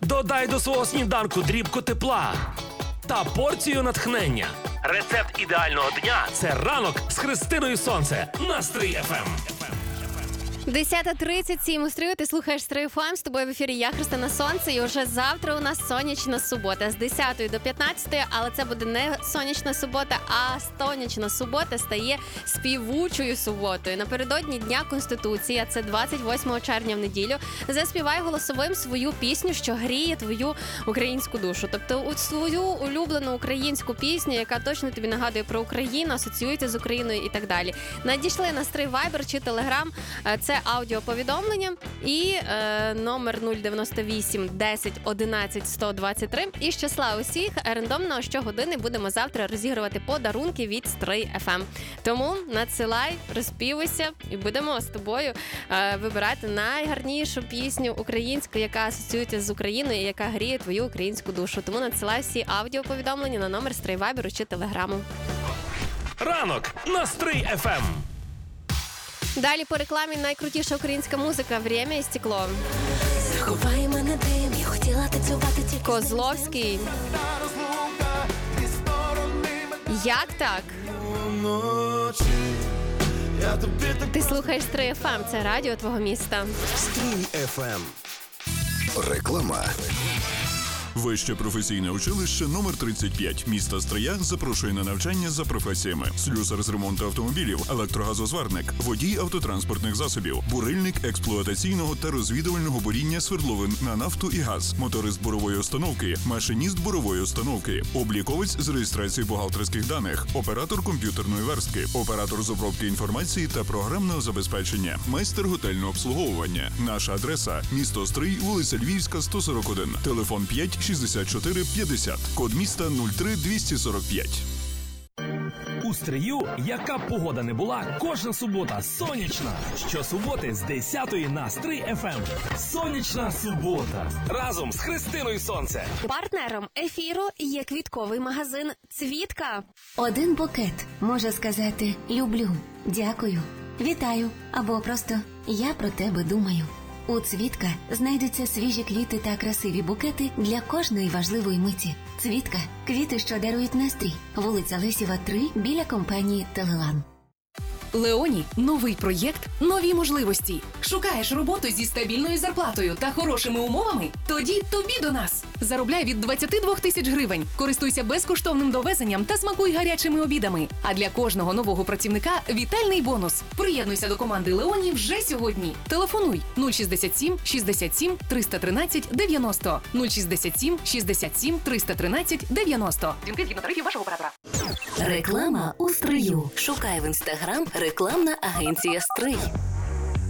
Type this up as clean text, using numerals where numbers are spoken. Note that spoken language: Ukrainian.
Додай до свого сніданку дрібку тепла та порцію натхнення. Рецепт ідеального дня – це ранок з Христиною Сонце на Стрий ФМ. 10:37 у Стрию, ти слухаєш Стрий ФМ, з тобою в ефірі я, Христина Сонце, і вже завтра у нас сонячна субота з 10 до 15, але це буде не сонячна субота, а сонячна субота стає співучою суботою. Напередодні Дня Конституції, а це 28 червня в неділю, заспівай голосовим свою пісню, що гріє твою українську душу. Тобто свою улюблену українську пісню, яка точно тобі нагадує про Україну, асоціюється з Україною і так далі. Надійшли на Стрий Вайбер чи Телеграм. Це аудіоповідомлення і номер 098 10 11 123. І з числа усіх рандомно щогодини будемо завтра розігрувати подарунки від Стрий ФМ. Тому надсилай, розпівуйся і будемо з тобою вибирати найгарнішу пісню українську, яка асоціюється з Україною і яка гріє твою українську душу. Тому надсилай всі аудіоповідомлення на номер Стрий Вайберу чи Телеграму. Ранок на Стрий ФМ. Далі по рекламі найкрутіша українська музика «Время і стекло». Заховай мене дим, я хотіла танцювати тільки... Козловський. Як так? Ти слухаєш Стрий ФМ, це радіо твого міста. Стрий ФМ. Реклама. Вище професійне училище номер 35 міста Стрия запрошує на навчання за професіями: слюсар з ремонту автомобілів, електрогазозварник, водій автотранспортних засобів, бурильник експлуатаційного та розвідувального буріння свердловин на нафту і газ, моторист бурової установки, машиніст бурової установки, обліковець з реєстрації бухгалтерських даних, оператор комп'ютерної верстки, оператор з обробки інформації та програмного забезпечення, майстер готельного обслуговування. Наша адреса: місто Стрий, вулиця Львівська, 141, телефон 5 64 50, код міста 03245. У Стрию, яка б погода не була, кожна субота сонячна. Щосуботи з 10 на Стрий ФМ. Сонячна субота. Разом з Христиною Сонце. Партнером ефіру є квітковий магазин «Цвітка». Один букет може сказати «люблю», «дякую», «вітаю» або просто «я про тебе думаю». У «Цвітка» знайдуться свіжі квіти та красиві букети для кожної важливої миті. «Цвітка» – квіти, що дарують настрій. Вулиця Лесєва, 3, біля компанії «Телелан». Леоні – новий проєкт, нові можливості. Шукаєш роботу зі стабільною зарплатою та хорошими умовами? Тоді тобі до нас. Заробляй від 22 тисяч гривень. Користуйся безкоштовним довезенням та смакуй гарячими обідами. А для кожного нового працівника – вітальний бонус. Приєднуйся до команди Леоні вже сьогодні. Телефонуй 067 67 313 90. 067 67 313 90. Дзвінки згідно тарифів вашого оператора. Реклама у Стрию. Шукай в Інстаграм рекламна агенція «Стрий».